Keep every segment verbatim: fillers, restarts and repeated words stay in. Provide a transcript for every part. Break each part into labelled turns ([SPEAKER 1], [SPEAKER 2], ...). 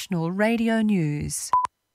[SPEAKER 1] National Radio News.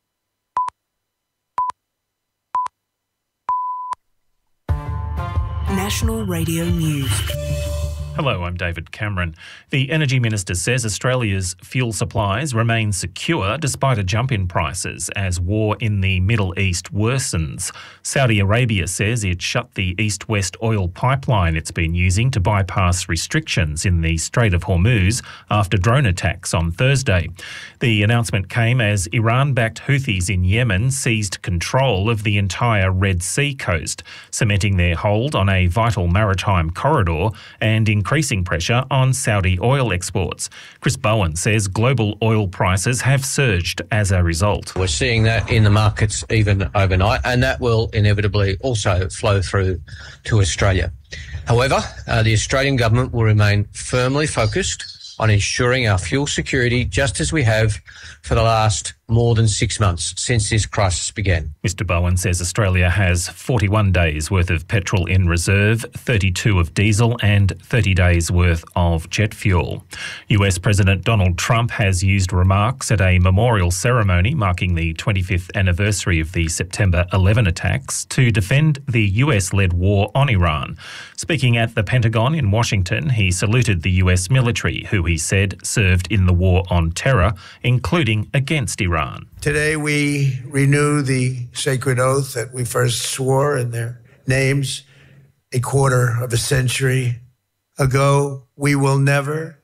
[SPEAKER 2] National Radio News.
[SPEAKER 3] Hello, I'm David Cameron. The Energy Minister says Australia's fuel supplies remain secure despite a jump in prices as war in the Middle East worsens. Saudi Arabia says it shut the east-west oil pipeline it's been using to bypass restrictions in the Strait of Hormuz after drone attacks on Thursday. The announcement came as Iran-backed Houthis in Yemen seized control of the entire Red Sea coast, cementing their hold on a vital maritime corridor and increasing pressure on Saudi oil exports. Chris Bowen says global oil prices have surged as a result.
[SPEAKER 4] We're seeing that in the markets even overnight, and that will inevitably also flow through to Australia. However, uh, the Australian government will remain firmly focused on ensuring our fuel security, just as we have for the last more than six months since this crisis began.
[SPEAKER 3] Mister Bowen says Australia has forty-one days worth of petrol in reserve, thirty-two of diesel and thirty days worth of jet fuel. U S President Donald Trump has used remarks at a memorial ceremony marking the twenty-fifth anniversary of the September eleventh attacks to defend the U S-led war on Iran. Speaking at the Pentagon in Washington, he saluted the U S military, who he said served in the war on terror, including against Iran.
[SPEAKER 5] Today we renew the sacred oath that we first swore in their names a quarter of a century ago. We will never,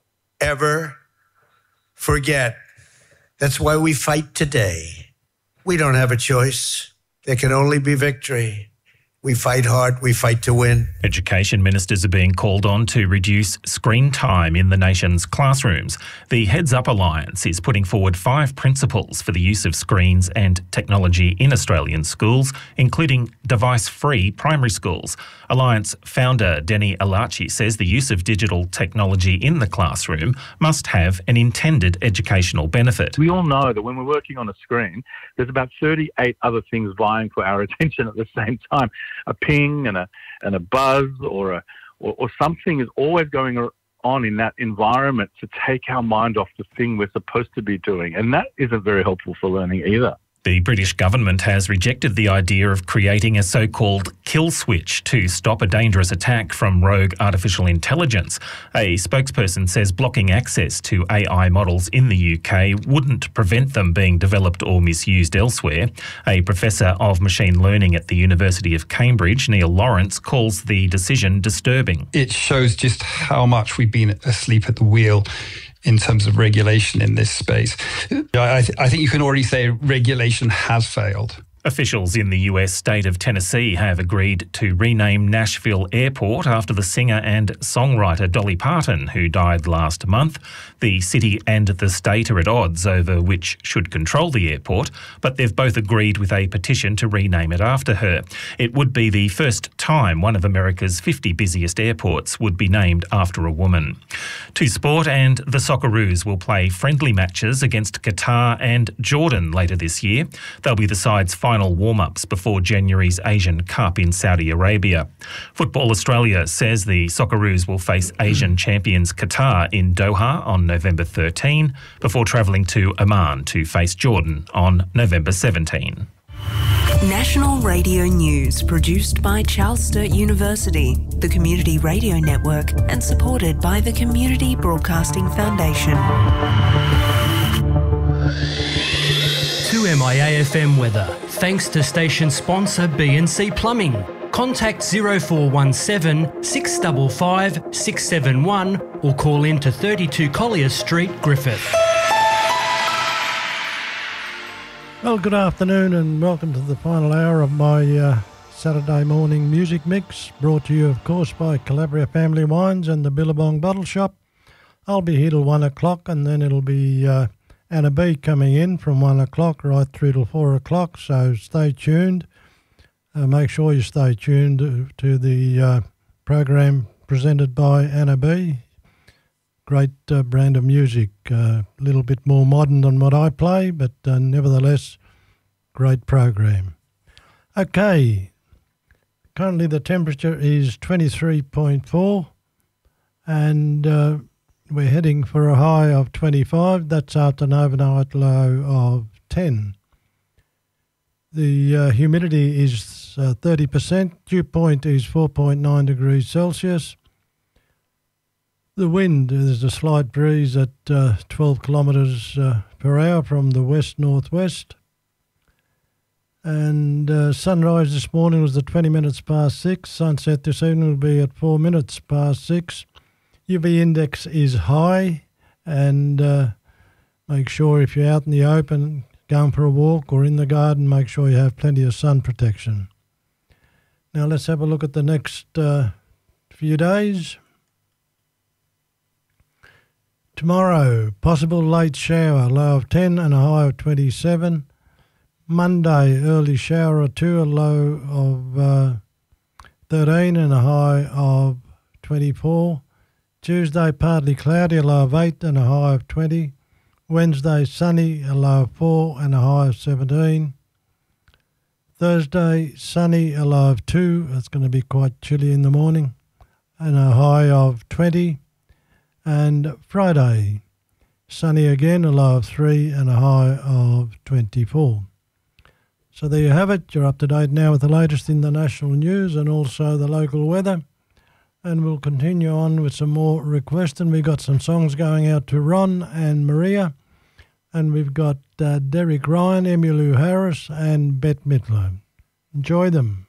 [SPEAKER 5] ever forget. That's why we fight today. We don't have a choice. There can only be victory. We fight hard, we fight to win.
[SPEAKER 3] Education ministers are being called on to reduce screen time in the nation's classrooms. The Heads Up Alliance is putting forward five principles for the use of screens and technology in Australian schools, including device-free primary schools. Alliance founder Denny Alachi says the use of digital technology in the classroom must have an intended educational benefit.
[SPEAKER 6] We all know that when we're working on a screen, there's about thirty-eight other things vying for our attention at the same time. A ping and a and a buzz or a or, or something is always going on in that environment to take our mind off the thing we're supposed to be doing, and that isn't very helpful for learning either.
[SPEAKER 3] The British government has rejected the idea of creating a so-called kill switch to stop a dangerous attack from rogue artificial intelligence. A spokesperson says blocking access to A I models in the U K wouldn't prevent them being developed or misused elsewhere. A professor of machine learning at the University of Cambridge, Neil Lawrence, calls the decision disturbing.
[SPEAKER 7] It shows just how much we've been asleep at the wheel in terms of regulation in this space. I, th- I think you can already say regulation has failed.
[SPEAKER 3] Officials in the U S state of Tennessee have agreed to rename Nashville Airport after the singer and songwriter Dolly Parton, who died last month. The city and the state are at odds over which should control the airport, but they've both agreed with a petition to rename it after her. It would be the first time one of America's fifty busiest airports would be named after a woman. To sport, and the Socceroos will play friendly matches against Qatar and Jordan later this year. They'll be the side's final warm-ups before January's Asian Cup in Saudi Arabia. Football Australia says the Socceroos will face Asian champions Qatar in Doha on November thirteenth before travelling to Oman to face Jordan on November seventeenth.
[SPEAKER 2] National Radio News, produced by Charles Sturt University, the Community Radio Network, and supported by the Community Broadcasting Foundation.
[SPEAKER 8] To M I A F M weather, thanks to station sponsor B and C Plumbing. Contact zero four one seven, six five five, six seven one or call in to thirty-two Collier Street, Griffith.
[SPEAKER 9] Well, good afternoon and welcome to the final hour of my uh, Saturday morning music mix, brought to you, of course, by Calabria Family Wines and the Billabong Bottle Shop. I'll be here till one o'clock, and then it'll be uh, Anna B coming in from one o'clock right through till four o'clock, so stay tuned. Uh, make sure you stay tuned to, to the uh, program presented by Anna B. Great uh, brand of music, a uh, little bit more modern than what I play, but uh, nevertheless, great program. Okay, currently the temperature is twenty-three point four, and uh, we're heading for a high of twenty-five. That's after an overnight low of ten. The uh, humidity is uh, thirty percent. Dew point is four point nine degrees Celsius. The wind, there's a slight breeze at uh, twelve kilometres uh, per hour from the west-northwest. And uh, sunrise this morning was at twenty minutes past six. Sunset this evening will be at four minutes past six. U V index is high, and uh, make sure if you're out in the open, going for a walk or in the garden, make sure you have plenty of sun protection. Now let's have a look at the next uh, few days. Tomorrow, possible late shower, low of ten and a high of twenty-seven. Monday, early shower or two, a low of uh, thirteen and a high of twenty-four. Tuesday, partly cloudy, a low of eight and a high of twenty. Wednesday, sunny, a low of four and a high of seventeen. Thursday, sunny, a low of two. It's going to be quite chilly in the morning, and a high of twenty. And Friday, sunny again, a low of three and a high of twenty-four. So there you have it. You're up to date now with the latest in the national news and also the local weather. And we'll continue on with some more requests. And we've got some songs going out to Ron and Maria. And we've got uh, Derek Ryan, Emmylou Harris and Bette Midler. Enjoy them.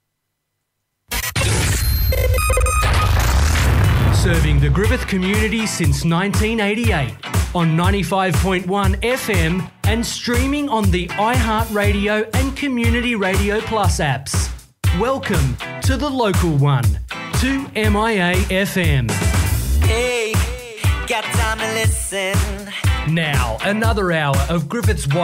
[SPEAKER 8] Serving the Griffith community since nineteen eighty-eight on ninety-five point one F M and streaming on the iHeartRadio and Community Radio Plus apps. Welcome to the local one, two M I A F M.
[SPEAKER 10] Hey, got time to listen.
[SPEAKER 8] Now, another hour of Griffith's